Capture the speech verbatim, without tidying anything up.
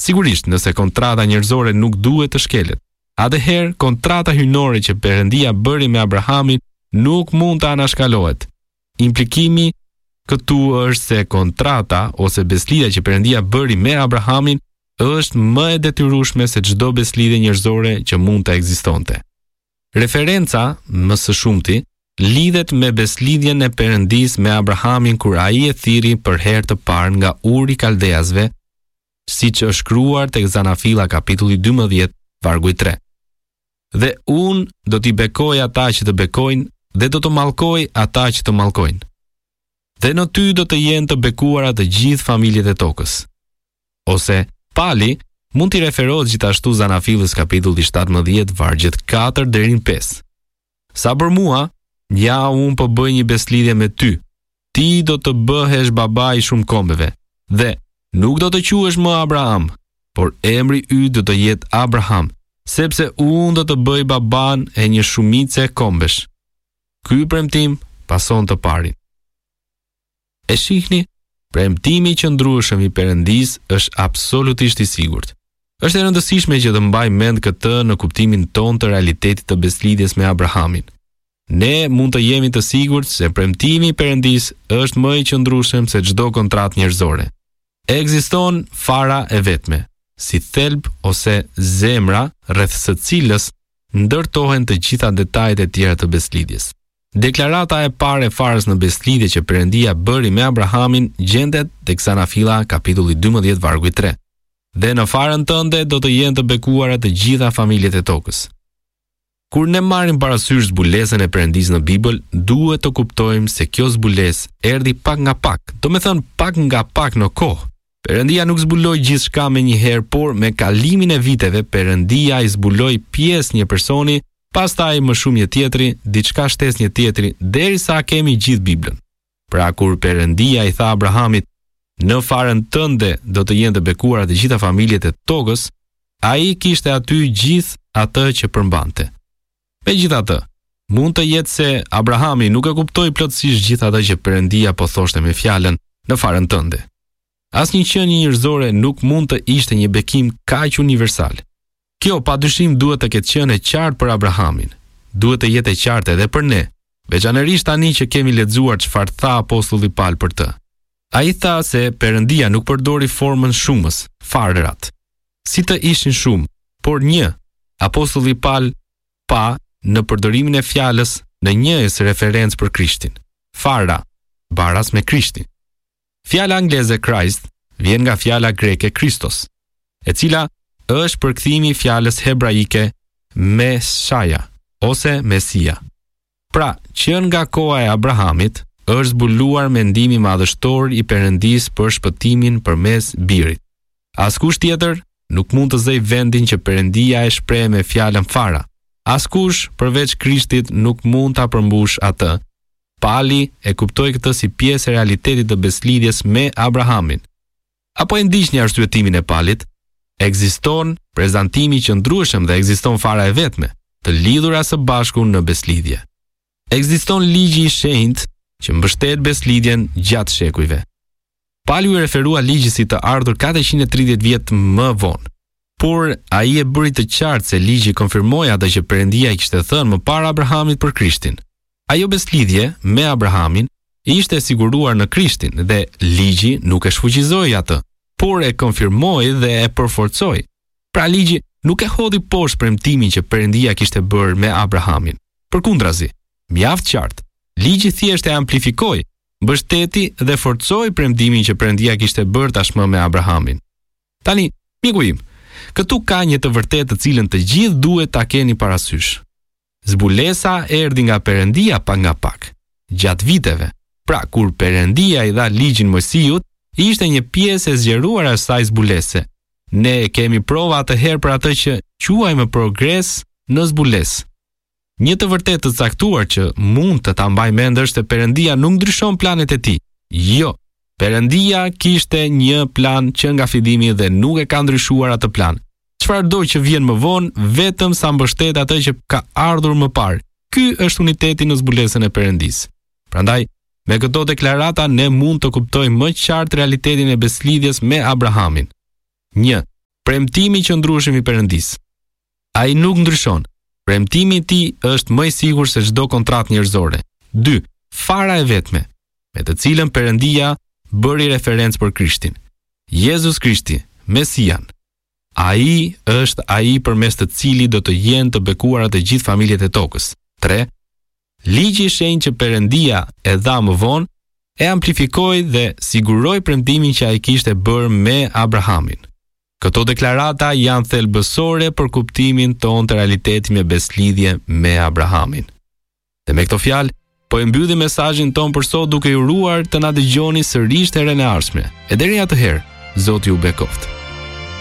Sigurisht, nëse kontrata njerëzore nuk duhet të shkelet, atëherë kontrata hyjnore që Perëndia bëri me Abrahamin nuk mund të anashkalohet. Implikimi këtu është se kontrata ose beslidhja që Perëndia bëri me Abrahamin është më e detyrueshme se çdo beslidhje njerëzore që mund të ekzistonte. Referenca, më së shumti, lidhet me beslidhjen e Perëndis me Abrahamin kur ai e thirri për herë të parë nga Uri i Kaldeasve, siç është shkruar tek Zanafilla kapitulli dymbëdhjetë, vargu i tre. Dhe unë do t'i bekoj ata që të bekojnë dhe do të mallkoj ata që të mallkojnë. Dhe në ty do të jenë të bekuara të gjithë familjet e tokës. Ose pali mund t'i referohet gjithashtu Zanafillës kapitulli shtatëmbëdhjetë, vargjet katër deri në pesë. Sa për mua, ja unë po bëj një beslidhje me ty. Ti do të bëhesh baba i shumë kombeve dhe nuk do të quhesh më Abraham, por emri yt do të jetë Abraham, sepse unë do të bëj baban e një shumice kombesh. Ky premtim pason të parin. E shihni, premtimi i qëndrueshëm i Perëndis është absolutisht i sigurt. Është e rëndësishme që të mbaj mend këtë në kuptimin ton të realitetit të beslidhjes me Abrahamin. Ne mund të jemi të sigurt se premtimi i Perëndis është më i qëndrueshëm se çdo kontratë njerëzore. Ekziston fara e vetme, si thelb ose zemra rreth së cilës ndërtohen të gjitha detajet e tjera të beslidhjes. Deklarata e parë e farës në beslidhje që Perëndia bëri me Abrahamin gjendet tek Zanafilla kapitulli dymbëdhjetë, vargu i tre. Dhe në farën tënde do të jenë të bekuara të gjitha familjet e tokës. Kur ne marrim parasysh zbulesën e Perëndis në Bibël, duhet të kuptojmë se kjo zbulesë erdhi pak nga pak, do me thënë pak nga pak në kohë. Perëndia nuk zbuloi gjithçka me një herë, por me kalimin e viteve Perëndia i zbuloi pjesë një personi, pastaj më shumë një tjetri, diçka shtesë një tjetri, derisa kemi gjithë Biblën. Pra kur Perëndia i tha Abrahamit, në farën tënde do të jenë të bekuara të gjitha familjet e tokës, ai kishte aty gjithë atë që përmbante. Megjithatë, mund të jetë se Abrahami nuk e kuptoi plotësisht gjithë atë që Perëndia po thoshte me fjalën në farën tënde. Asnjë qenie njerëzore nuk mund të ishte një bekim kaq universal. Kjo padyshim duhet të ketë qenë e qartë për Abrahamin. Duhet të jetë e qartë edhe për ne, veçanërisht tani që kemi lexuar çfarë tha apostulli Paul për të. Ai tha se Perëndia nuk përdori formën shumës, farerat, si të ishin shumë, por një. Apostulli Paul pa në përdorimin e fjalës në njëjës referencë për Krishtin. Fara, baras me Krishtin. Fjala angleze Christ vjen nga fjala greke Kristos, e cila është përkthimi i fjalës hebraike Meshaja ose Mesia. Pra, që nga koha e Abrahamit është zbuluar mendimi madhështor i Perëndis për shpëtimin përmes birit. Askush tjetër nuk mund të zëj vendin që Perëndia e shpreh me fjalën fara. Askush përveç Krishtit nuk mund ta përmbush atë. Pali e kuptoi këtë si pjesë e realitetit të beslidhjes me Abrahamin. Apo e ndiqni arsyetimin e Palit? Ekziston prezantimi i qëndrueshëm dhe ekziston fara e vetme, të lidhura së bashku në beslidhje. Ekziston ligji i shenjtë që mbështet beslidhjen gjatë shekujve. Pali u referua ligjit si të ardhur katëqind e tridhjetë vjet më vonë. Por ai e bëri të qartë se ligji konfirmoi atë që Perëndia i kishte thënë më parë Abrahamit për Krishtin. Ajo beslidhje me Abrahamin ishte siguruar në Krishtin dhe ligji nuk e shfuqizoi atë, por e konfirmoi dhe e përforcoi. Pra ligji nuk e hodhi poshtë premtimin që Perëndia kishte bërë me Abrahamin. Përkundrazi, mjaft qartë, ligji thjesht e amplifikoi, mbështeti dhe forcoi premtimin që Perëndia kishte bërë tashmë me Abrahamin. Tani, miku im, këtu ka një të vërtetë të cilën të gjithë duhet ta keni parasysh. Zbulesa erdhi nga Perëndia pak nga pak, gjatë viteve. Pra, kur Perëndia i dha ligjin Mojsiut, ishte një pjesë e zgjeruar e asaj zbulese. Ne kemi prova atëherë për atë që quajmë progres në zbulesë. Një të vërtetë të caktuar që mund të ta mbaj mend është se Perëndia nuk ndryshon planet e tij. Jo, Perëndia kishte një plan që nga fillimi dhe nuk e ka ndryshuar atë plan. Çfarë do që vjen më vonë, vetëm sa mbështet atë që ka ardhur më parë. Ky është uniteti në zbulesën e Perëndis. Prandaj, me këto deklarata ne mund të kuptojmë më qartë realitetin e beslidhjes me Abrahamin. një. Premtimi që ndrueshëm i Perëndis. Ai nuk ndryshon. Premtimi i tij është më i sigurt se çdo kontratë njerëzore. dy. Fara e vetme, me të cilën Perëndia bëri referencë për Krishtin. Jezus Krishti, Mesian. Ai është ai përmes të cilit do të jenë të bekuara të gjithë familjet e tokës. tre. Ligji i shenjtë që Perëndia e dha më vonë e amplifikoi dhe siguroi premtimin që ai kishte bërë me Abrahamin. Këto deklarata janë thelbësore për kuptimin tonë të realitetit me beslidhje me Abrahamin. Dhe me këto fjalë, po e mbyllim mesazhin ton për sot duke ju uruar të na dëgjoni sërish herën e ardhshme. E deri atëherë, Zoti ju bekoft.